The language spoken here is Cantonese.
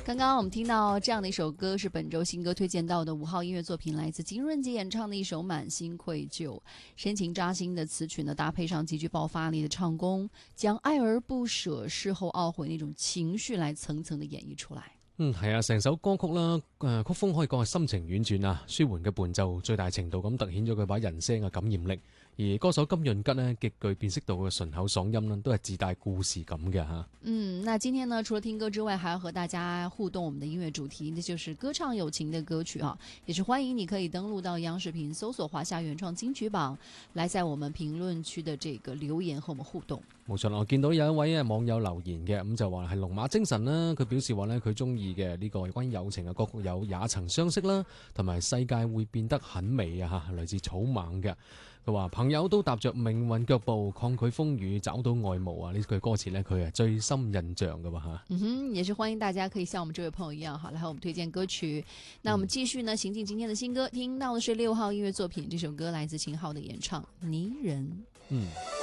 刚刚我们听到这样的一首歌，是本周新歌推荐到的5号音乐作品，来自金润杰演唱的一首《满心愧疚》，深情扎心的詞曲呢，搭配上極具爆發力的唱功，將愛而不捨、事後懊悔那種情緒來層層的演繹出來。 係啊，成首歌曲啦，曲風可以講係深情婉轉啊，舒緩嘅伴奏最大程度咁突顯咗佢把人聲嘅感染力。而歌手金潤吉呢，極具辨識度嘅順口爽音呢，都係自帶故事感嘅吓。 那今天呢，除了聽歌之外，還要和大家互動我們的音樂主題，那就是歌唱有情的歌曲啊，也是歡迎你可以登錄到央視頻搜索華夏原創金曲榜，來在我們評論區的這個留言和我們互動。 冇錯啦，我見到有一位網友留言嘅，咁就話係龍馬精神啦，佢表示話呢，佢中意嘅呢個關於友情嘅歌曲有也曾相識啦，同埋世界會變得很美啊吓，來自草蜢嘅。佢話朋友都踏着命運腳步，抗拒風雨，找到愛慕啊！呢句歌詞呢，佢係最深印象嘅喎吓。 也是歡迎大家可以像我們這位朋友一樣，好來和我們推薦歌曲。那我們繼續呢，行進今天的新歌，聽到的是6號音樂作品，這首歌來自秦昊的演唱《泥人》。